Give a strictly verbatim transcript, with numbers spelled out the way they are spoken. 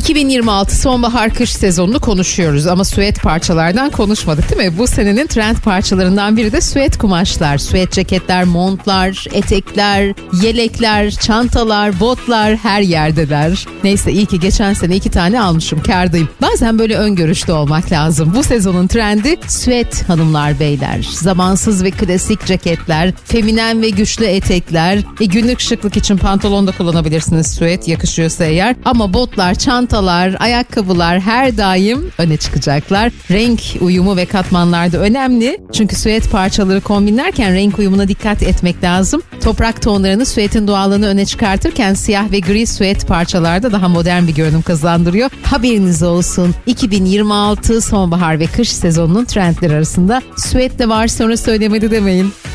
iki bin yirmi altı sonbahar kış sezonunu konuşuyoruz ama süet parçalardan konuşmadık değil mi? Bu senenin trend parçalarından biri de süet kumaşlar. Süet ceketler, montlar, etekler, yelekler, çantalar, botlar her yerdeler. Neyse iyi ki geçen sene iki tane almışım, kârdayım. Bazen böyle öngörüşlü olmak lazım. Bu sezonun trendi süet hanımlar beyler. Zamansız ve klasik ceketler, feminen ve güçlü etekler. E, günlük şıklık için pantolon da kullanabilirsiniz süet yakışıyorsa eğer. Ama botlar, çantalar, ayakkabılar her daim öne çıkacaklar. Renk uyumu ve katmanlar da önemli. Çünkü süet parçaları kombinlerken renk uyumuna dikkat etmek lazım. Toprak tonlarını süetin doğallığını öne çıkartırken siyah ve gri süet parçalarda daha modern bir görünüm kazandırıyor. Haberiniz olsun. iki bin yirmi altı sonbahar ve kış sezonunun trendleri arasında süet de var, sonra söylemedi demeyin.